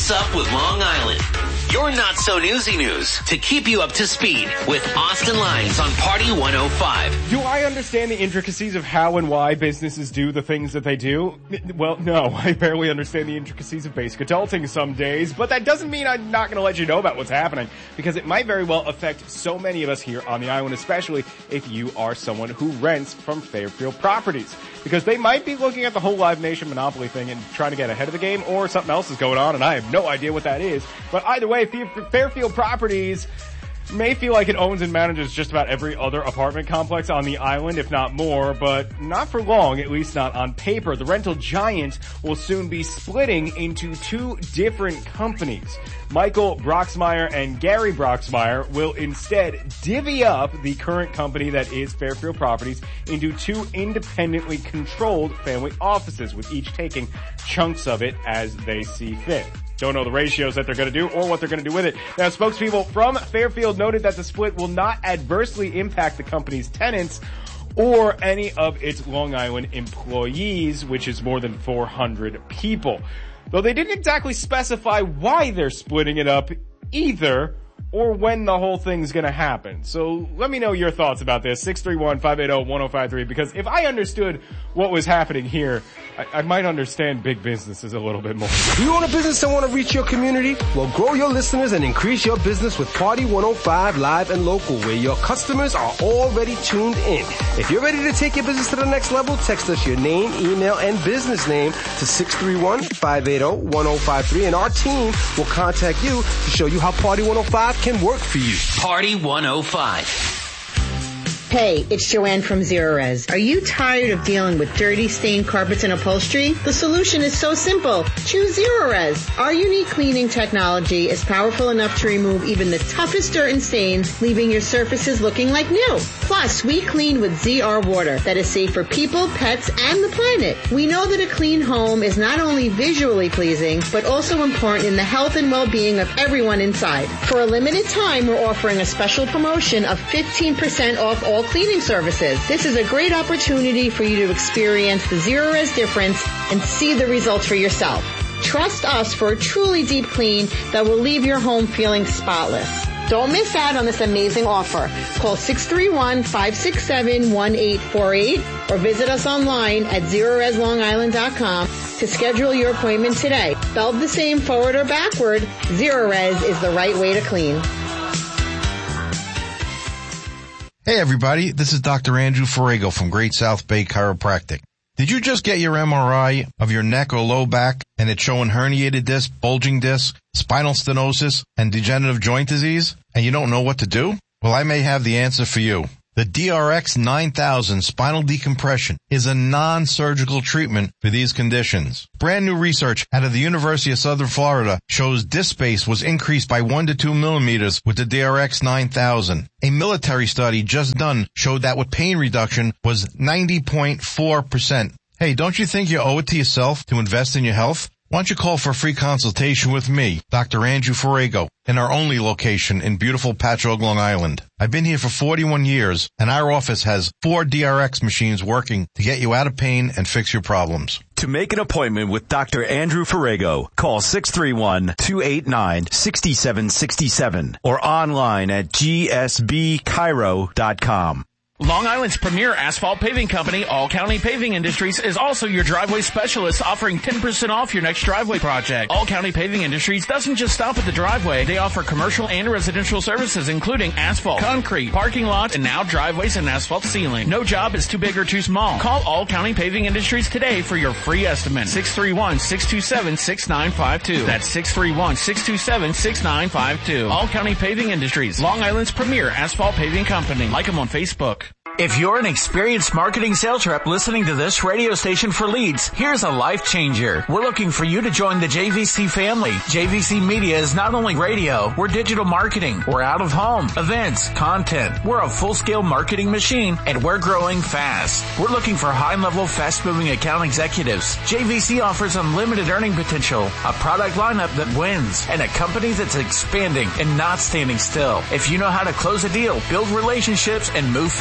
What's Up with Long Island? Your not-so-newsy news to keep you up to speed with Austin Lyons on Party 105. Do I understand the intricacies of how and why businesses do the things that they do? Well, no, I barely understand the intricacies of basic adulting some days, but that doesn't mean I'm not going to let you know about what's happening, because it might very well affect so many of us here on the island, especially if you are someone who rents from Fairfield Properties. Because they might be looking at the whole Live Nation monopoly thing and trying to get ahead of the game, or something else is going on, and I have no idea what that is. But either way, Fairfield Properties may feel like it owns and manages just about every other apartment complex on the island, if not more, but not for long, at least not on paper. The rental giant will soon be splitting into two different companies. Michael Broxmeyer and Gary Broxmeyer will instead divvy up the current company that is Fairfield Properties into two independently controlled family offices, with each taking chunks of it as they see fit. Don't know the ratios that they're going to do or what they're going to do with it. Now, spokespeople from Fairfield noted that the split will not adversely impact the company's tenants or any of its Long Island employees, which is more than 400 people. Though they didn't exactly specify why they're splitting it up either, or when the whole thing's gonna happen. So let me know your thoughts about this, 631-580-1053, because if I understood what was happening here, I might understand big businesses a little bit more. Do you own a business and want to reach your community? Well, grow your listeners and increase your business with Party 105 Live and Local, where your customers are already tuned in. If you're ready to take your business to the next level, text us your name, email, and business name to 631-580-1053, and our team will contact you to show you how Party 105 can work for you. Party 105. Hey, it's Joanne from Zero Res. Are you tired of dealing with dirty, stained carpets and upholstery? The solution is so simple. Choose Zero Res. Our unique cleaning technology is powerful enough to remove even the toughest dirt and stains, leaving your surfaces looking like new. Plus, we clean with ZR water that is safe for people, pets, and the planet. We know that a clean home is not only visually pleasing, but also important in the health and well-being of everyone inside. For a limited time, we're offering a special promotion of 15% off all cleaning services. This is a great opportunity for you to experience the Zero Res difference and see the results for yourself. Trust us for a truly deep clean that will leave your home feeling spotless. Don't miss out on this amazing offer. Call 631-567-1848 or visit us online at ZeroResLongIsland.com to schedule your appointment today. Spelled the same forward or backward, Zero Res is the right way to clean. Hey everybody, this is Dr. Andrew Ferrago from Great South Bay Chiropractic. Did you just get your MRI of your neck or low back and it's showing herniated disc, bulging disc, spinal stenosis, and degenerative joint disease, and you don't know what to do? Well, I may have the answer for you. The DRX 9000 spinal decompression is a non-surgical treatment for these conditions. Brand new research out of the University of Southern Florida shows disc space was increased by 1 to 2 millimeters with the DRX 9000. A military study just done showed that with pain reduction was 90.4%. Hey, don't you think you owe it to yourself to invest in your health? Why don't you call for a free consultation with me, Dr. Andrew Ferrago, in our only location in beautiful Patchogue, Long Island. I've been here for 41 years, and our office has 4 DRX machines working to get you out of pain and fix your problems. To make an appointment with Dr. Andrew Ferrago, call 631-289-6767 or online at gsbchiro.com. Long Island's premier asphalt paving company, All County Paving Industries, is also your driveway specialist, offering 10% off your next driveway project. All County Paving Industries doesn't just stop at the driveway. They offer commercial and residential services, including asphalt, concrete, parking lots, and now driveways and asphalt sealing. No job is too big or too small. Call All County Paving Industries today for your free estimate. 631-627-6952. That's 631-627-6952. All County Paving Industries, Long Island's premier asphalt paving company. Like them on Facebook. If you're an experienced marketing sales rep listening to this radio station for leads, here's a life changer. We're looking for you to join the JVC family. JVC Media is not only radio, we're digital marketing, we're out of home, events, content. We're a full-scale marketing machine, and we're growing fast. We're looking for high-level, fast-moving account executives. JVC offers unlimited earning potential, a product lineup that wins, and a company that's expanding and not standing still. If you know how to close a deal, build relationships, and move fast,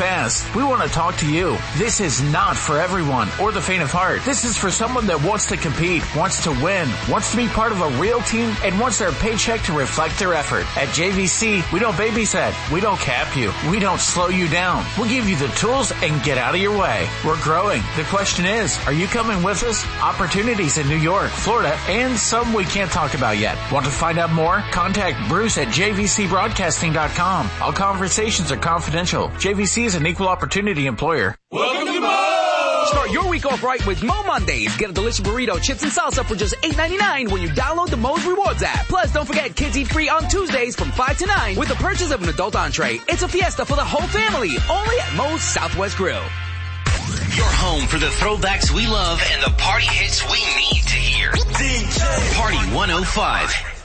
guests. We want to talk to you. This is not for everyone or the faint of heart. This is for someone that wants to compete, wants to win, wants to be part of a real team, and wants their paycheck to reflect their effort. At JVC, we don't babysit. We don't cap you. We don't slow you down. We'll give you the tools and get out of your way. We're growing. The question is, are you coming with us? Opportunities in New York, Florida, and some we can't talk about yet. Want to find out more? Contact Bruce at jvcbroadcasting.com. All conversations are confidential. JVC is an equal opportunity employer. Welcome to Mo! Start your week off right with Mo Mondays. Get a delicious burrito, chips, and salsa for just $8.99 when you download the Mo's Rewards app. Plus, don't forget Kids Eat Free on Tuesdays from 5 to 9 with the purchase of an adult entree. It's a fiesta for the whole family, only at Mo's Southwest Grill. Your home for the throwbacks we love and the party hits we need to hear. DJ Party 105.